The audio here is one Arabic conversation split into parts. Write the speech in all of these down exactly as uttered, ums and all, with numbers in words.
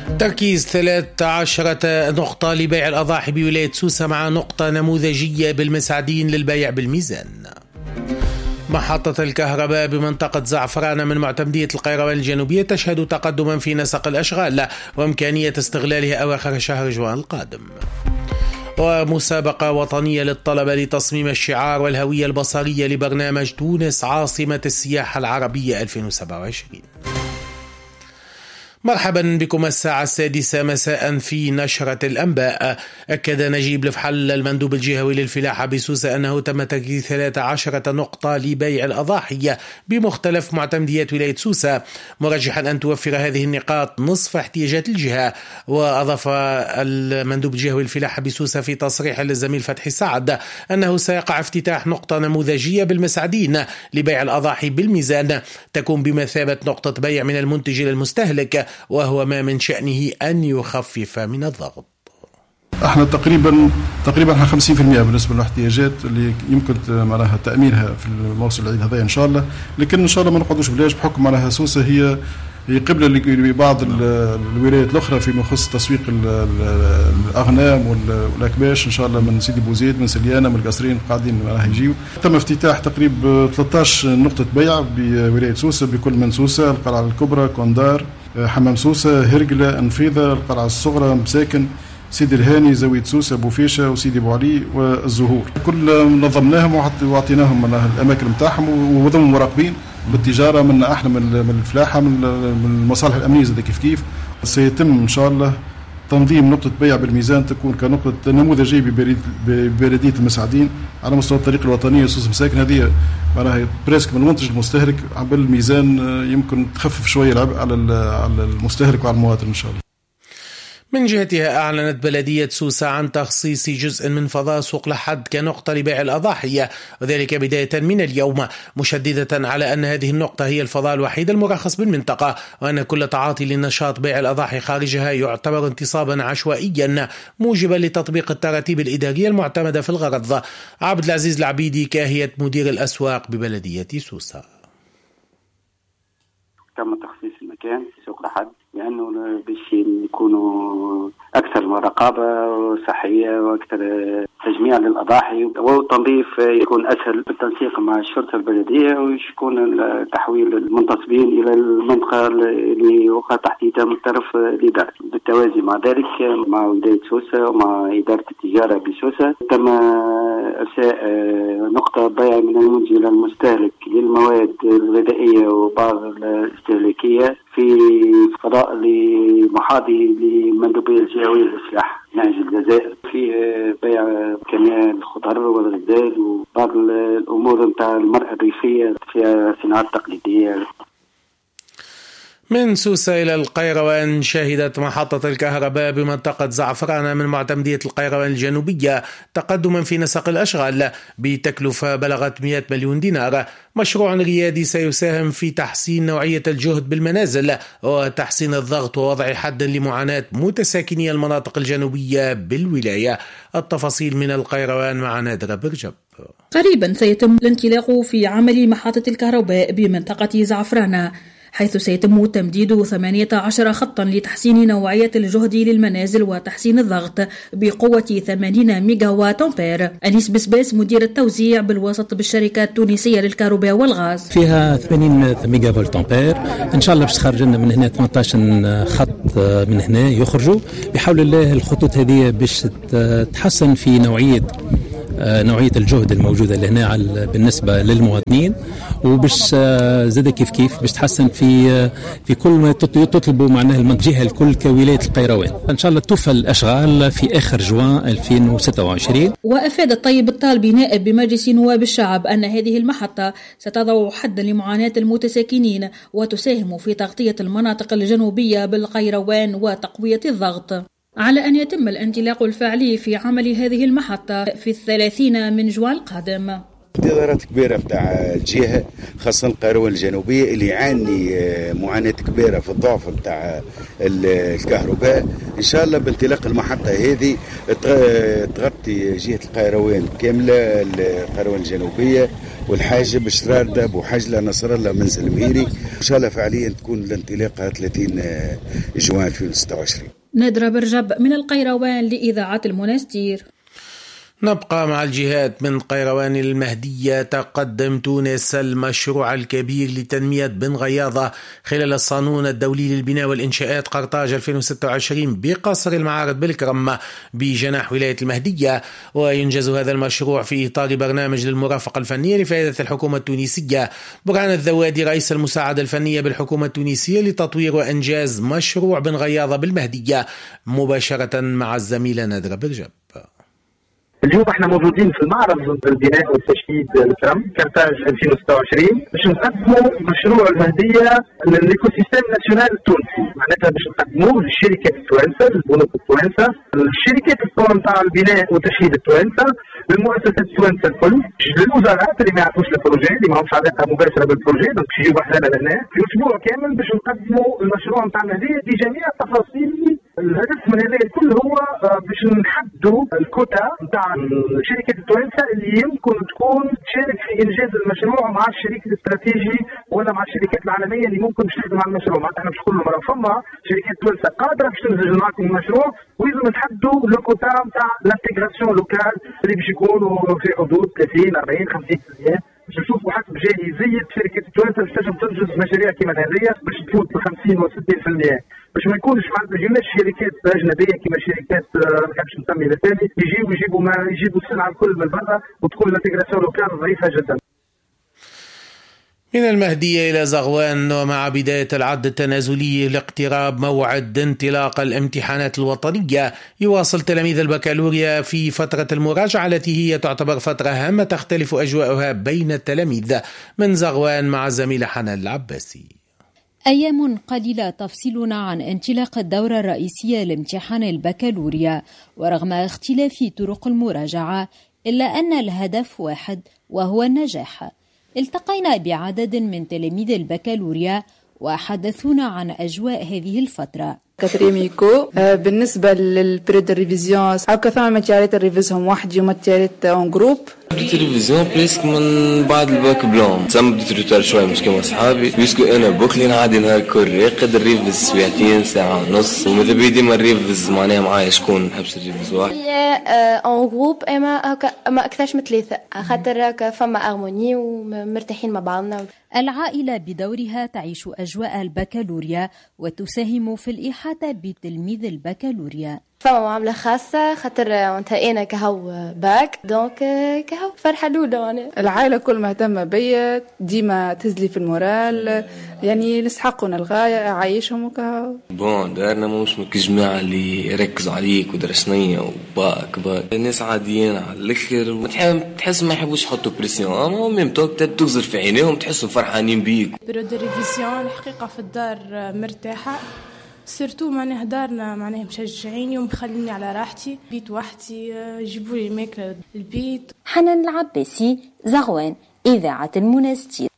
تركيز ثلاث عشرة نقطة لبيع الأضاحي بولاية سوسة مع نقطة نموذجية بالمسعدين للبيع بالميزان. محطة الكهرباء بمنطقة زعفرانة من معتمدية القيروان الجنوبية تشهد تقدما في نسق الأشغال وإمكانية استغلالها أواخر شهر جوان القادم. ومسابقة وطنية للطلبة لتصميم الشعار والهوية البصرية لبرنامج تونس عاصمة السياحة العربية ألفين وسبعة وعشرين. مرحبا بكم الساعة السادسة مساء في نشرة الأنباء. أكد نجيب الفحل المندوب الجهوي للفلاحة بسوسة أنه تم تركيز ثلاث عشرة نقطة لبيع الأضاحي بمختلف معتمديات ولاية سوسة، مرجحا أن توفر هذه النقاط نصف احتياجات الجهة. وأضاف المندوب الجهوي للفلاحة بسوسة في تصريح للزميل فتحي سعد أنه سيقع افتتاح نقطة نموذجية بالمسعدين لبيع الأضاحي بالميزان تكون بمثابة نقطة بيع من المنتج إلى المستهلك، وهو ما من شأنه أن يخفف من الضغط. احنا تقريبا تقريبا خمسين بالمئة بالنسبه للاحتياجات اللي يمكن معناها تامينها في الموسم العيد هذا ان شاء الله، لكن ان شاء الله ما نقعدوش بلاش بحكم معناها سوسه هي هي قبله لبعض الولايات الاخرى فيما يخص تسويق الاغنام والاكباش ان شاء الله، من سيدي بوزيد من سليانه من القصرين قاعدين راح يجيو. تم افتتاح تقريبا ثلاثة عشر نقطه بيع بولايه سوسه بكل من سوسه، القلعه الكبرى، كوندار، حمام سوسه، هرقله، انفيذه، القلعه الصغرى، مساكن، سيدي الهاني، زاوية سوسة، بوفيشة، وسيدي بوعلي، والزهور. كل نظمناهم وعطيناهم الأماكن متاعهم وضم مراقبين بالتجارة من احنا من الفلاحة من المصالح الأمنية زي كيف كيف. سيتم إن شاء الله تنظيم نقطة بيع بالميزان تكون كنقطة نموذجية ببلدية المسعدين على مستوى الطريق الوطنية سوسة مساكن. هذه معناها بريسك من المنتج المستهلك بالميزان يمكن تخفف شوية العبء على المستهلك وعلى المواطن إن شاء الله. من جهتها أعلنت بلدية سوسة عن تخصيص جزء من فضاء سوق لحد كنقطة لبيع الأضاحي، وذلك بداية من اليوم، مشددة على أن هذه النقطة هي الفضاء الوحيد المرخص بالمنطقة، وأن كل تعاطي لنشاط بيع الأضاحي خارجها يعتبر انتصابا عشوائيا موجبا لتطبيق التراتيب الإدارية المعتمدة في الغرض. عبد العزيز العبيدي كاهية مدير الأسواق ببلدية سوسة. تم تخصيص المكان في سوق لحد لأنه باش يكونوا أكثر رقابة صحية وأكثر تجميع للأضاحي، والتنظيف يكون أسهل بالتنسيق مع الشرطة البلدية، ويكون تحويل المنتصبين إلى المنطقة اللي وقع تحتيتها من طرف الإدارة. بالتوازي مع ذلك مع ولاية سوسة ومع إدارة التجارة بسوسة تم إرساء نقطة بيع من المنتج إلى المستهلك للمواد الغذائية وبعض الاستهلاكية في فضاء لمحاضي لمندوبية الجهوية للسلاح نهج الجزائر، في بيع كمان الخضر والغزال وبعض الأمور متاع المرأة الريفية في صناعات تقليدية. من سوسة إلى القيروان، شهدت محطة الكهرباء بمنطقة زعفرانة من معتمدية القيروان الجنوبية تقدما في نسق الأشغال بتكلفة بلغت مئة مليون دينار. مشروع ريادي سيساهم في تحسين نوعية الجهد بالمنازل وتحسين الضغط ووضع حد لمعاناة متساكني المناطق الجنوبية بالولاية. التفاصيل من القيروان مع نادرة برجب. قريبا سيتم الانطلاق في عمل محطة الكهرباء بمنطقة زعفرانة، حيث سيتم تمديد ثمانية عشر خطا لتحسين نوعية الجهد للمنازل وتحسين الضغط بقوة ثمانين ميجا وات أمبير. أنيس بسباس مدير التوزيع بالوسط بالشركة التونسية للكهرباء والغاز. فيها ثمانين ميجا فولت أمبير، إن شاء الله باش تخرج لنا من هنا ثمانية عشر خط من هنا يخرجوا بحول الله. الخطوط هذه باش تحسن في نوعية نوعية الجهد الموجودة لهنا بالنسبة للمواطنين، وباش زاد كيف كيف باش تحسن في في كل ما تطلبوا معناه المنتجيها الكل كولاية القيروان. إن شاء الله توفى الأشغال في آخر جوان ألفين وستة وعشرين. وأفاد الطيب الطالبي نائب بمجلس نواب الشعب أن هذه المحطة ستضع حدا لمعاناة المتساكنين وتساهم في تغطية المناطق الجنوبية بالقيروان وتقوية الضغط، على أن يتم الانطلاق الفعلي في عمل هذه المحطة في الثلاثين من جوان القادم. انتظارات كبيرة بتاع الجهة خاصة القيروان الجنوبية اللي يعاني معاناة كبيرة في الضعف بتاع الكهرباء. إن شاء الله بانطلاق المحطة هذه تغطي جهة القيروان كاملة، القيروان الجنوبية، والحاجب شراردة بوحجلة نصر الله منزل مهيري. إن شاء الله فعليا تكون الانطلاقة ثلاثين جوان ألفين وستة وعشرين. نادرة برجب من القيروان لإذاعة المنستير. نبقى مع الجهات. من قيروان المهدية تقدم تونس المشروع الكبير لتنمية بن غياضة خلال الصالون الدولي للبناء والإنشاءات قرطاج ألفين وستة وعشرين بقصر المعارض بالكرم بجناح ولاية المهدية. وينجز هذا المشروع في إطار برنامج للمرافقة الفنية لفائدة الحكومة التونسية. برهان الذوادي رئيس المساعدة الفنية بالحكومة التونسية لتطوير وإنجاز مشروع بن غياضة بالمهدية مباشرة مع الزميلة نادرة برجب. اليوم احنا موجودين في المعرض البناء والتشييد الكرم كرطاج ألفين وستة وعشرين باش نقدموا مشروع المهديه للايكو سيستيم ناسيونال التونسي. معناتها باش نقدموه للشركات التوانسه، للبنوك التوانسه، الشركات الكبرى نتاع البناء والتشييد التوانسه، للمؤسسات التوانسه الكل، للوزارات اللي ما يعرفوش البروجي اللي ما همش علاقه مباشره بالبروجي، دونك يجيو وحدنا لهنا في اسبوع كامل باش نقدموا المشروع نتاع المهديه بجميع التفاصيل. الهدف من هذا الكل هو باش نحددوا الكوتا نتاع الشركات التوانسه اللي يمكن تكون تشارك في انجاز المشروع مع الشريك الاستراتيجي ولا مع الشركات العالميه اللي ممكن باش تخدم على المشروع. معناتها احنا باش نقول لهم فما شركات توانسه قادره باش تنتج معكم المشروع، ولازم نحددوا الكوتا نتاع الانتيغراسيون لوكال اللي باش يكونوا في حدود ثلاثين أربعين خمسين بالمئة باش نشوفوا حسب جاي يزيد شركات التوانسه باش تنجم تنجز مشاريع كيما هذه باش تفوت ب خمسين و ستين بالمئة باش ما يكونش ما يجيوناش شركات اجنبيه كيما شركات ما نحبش نسمي مثالي يجيبوا يجيبوا ما يجيبوا السلعه الكل من برا وتكون الانتيغراسيون لوكال ضعيفه جدا. من المهدية إلى زغوان. ومع بداية العد التنازلي لاقتراب موعد انطلاق الامتحانات الوطنية يواصل تلاميذ البكالوريا في فترة المراجعة التي هي تعتبر فترة هامة تختلف أجواءها بين التلاميذ. من زغوان مع الزميلة حنان العباسي. أيام قليلة تفصلنا عن انطلاق الدورة الرئيسية لامتحان البكالوريا، ورغم اختلاف طرق المراجعة إلا أن الهدف واحد وهو النجاح. التقينا بعدد من تلاميذ البكالوريا وحدثونا عن أجواء هذه الفترة. كاتريميكو بالنسبة للبريد الريفيزيون هاكا ثم ماتياريات نريفيزهم وحدي وماتياريات اون جروب. بديت الريفيزيون بريسك من بعد الباك بلون تم بديت روتار شوي مش كما أصحابي بيسكو أنا بوكلي نعادي نهار كل راقد الريفيز ساعتين ساعة ونص وماذا بيدي ما الريفيز معناها معايا شكون نحبش الريفيز واحد. اون جروب اما هكا ما أكثرش من ثلاثة خاطر هكا فما أغموني ومرتاحين مع بعضنا. العائلة بدورها تعيش أجواء البكالوريا وتساهم في الإحاطة بتلميذ البكالوريا. فما معاملة خاصة خاطر انتهينا كهو باك دونك كهو فرحة لولة. العائلة كل مهتمة بيا ديما تزلي في المورال يعني نسحقنا الغاية عايشهم وكهو. بون دارنا مش مك جماعة اللي يركزوا عليك ودرسنية وباك باك الناس عاديين على الأخر تحس ما يحبوش يحطوا بريسيون أما ميم توك تغزر في عينيهم تحسوا فرحانين بيك. برود الريفيزيون الحقيقة في الدار مرتاحة سيرتو معناه دارنا معناه مشجعيني ومخليني على راحتي بيت وحدي يجيبوا لي ماكله البيت. حنان العباسي زغوان إذاعة المنستير.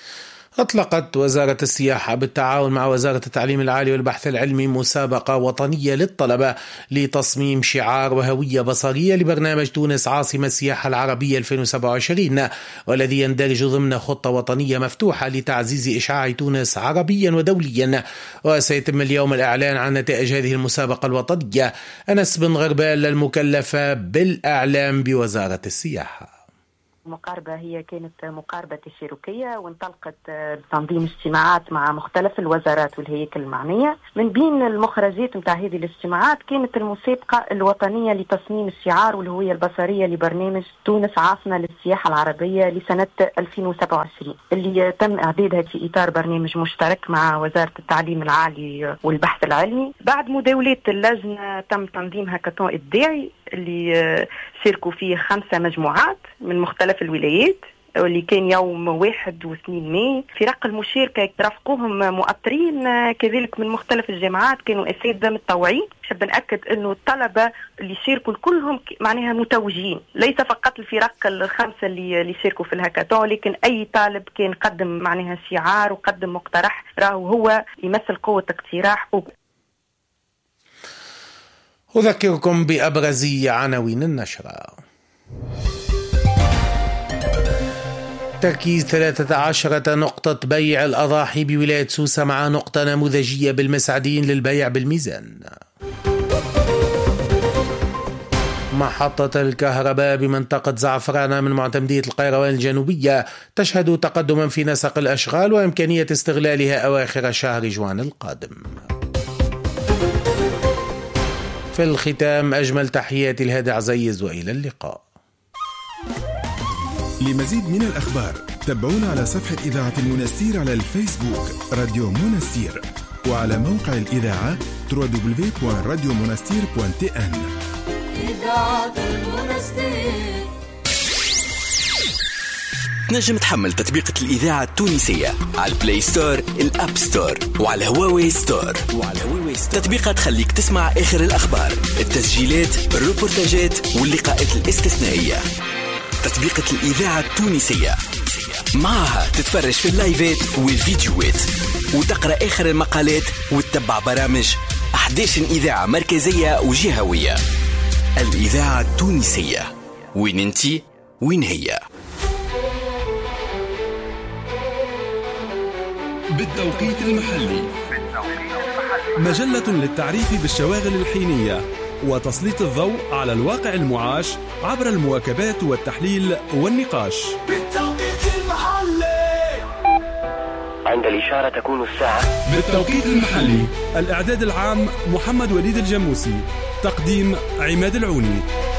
أطلقت وزارة السياحة بالتعاون مع وزارة التعليم العالي والبحث العلمي مسابقة وطنية للطلبة لتصميم شعار وهوية بصرية لبرنامج تونس عاصمة السياحة العربية ألفين وسبعة وعشرين والذي يندرج ضمن خطة وطنية مفتوحة لتعزيز إشعاع تونس عربيا ودوليا. وسيتم اليوم الإعلان عن نتائج هذه المسابقة الوطنية. أنس بن غربال المكلفة بالإعلام بوزارة السياحة. المقاربة هي كانت مقاربة تشاركية وانطلقت بتنظيم اجتماعات مع مختلف الوزارات والهياكل المعنية. من بين المخرجات متاع هذه الاجتماعات كانت المسابقة الوطنية لتصميم الشعار والهوية البصرية لبرنامج تونس عاصمة للسياحة العربية لسنة ألفين وسبعة وعشرين اللي تم إعدادها في إطار برنامج مشترك مع وزارة التعليم العالي والبحث العلمي. بعد مداولات اللجنة تم تنظيم هاكاثون إبداعي اللي شاركوا فيه خمسة مجموعات من مختلف الولايات واللي كان يوم واحد واثنين ماي. فرق المشاركة رافقوهم مؤطرين كذلك من مختلف الجامعات كانوا أساتذة متطوعين. حاب نأكد أنه الطلبة اللي شاركوا كلهم معناها متوجين ليس فقط الفرق الخمسة اللي اللي شاركوا في الهاكاثون لكن أي طالب كان قدم معناها شعار وقدم مقترح راهو هو يمثل قوة اقتراح. أذكركم بأبرز عناوين النشرة. تركيز ثلاثة عشرة نقطة بيع الأضاحي بولاية سوسة مع نقطة نموذجية بالمسعدين للبيع بالميزان. محطة الكهرباء بمنطقة زعفرانة من معتمدية القيروان الجنوبية تشهد تقدما في نسق الأشغال وإمكانية استغلالها أواخر شهر جوان القادم. في الختام أجمل تحياتي الهادي عزيز وإلى اللقاء. لمزيد من الأخبار تابعونا على صفحة إذاعة المنستير على الفيسبوك راديو منستير، وعلى موقع الإذاعة دبليو دبليو دبليو دوت راديو منستير دوت تي إن. إذاعة المنستير. تنجم تحمل تطبيقة الإذاعة التونسية على البلاي ستور، الأب ستور، وعلى هواوي ستور. وعلى هواوي ستور تطبيقات تخليك تسمع آخر الأخبار، التسجيلات، الروبورتاجات واللقاءات الاستثنائية. تطبيقة الإذاعة التونسية معها تتفرج في اللايفات والفيديوهات وتقرأ آخر المقالات وتتبع برامج أحد عشر إذاعة مركزية وجهوية. الإذاعة التونسية، وين انتي وين هي. بالتوقيت المحلي، مجلة للتعريف بالشواغل الحينية وتسليط الضوء على الواقع المعاش عبر المواكبات والتحليل والنقاش. بالتوقيت المحلي، عند الإشارة تكون الساعة. بالتوقيت المحلي، الإعداد العام محمد وليد الجموسي، تقديم عماد العوني.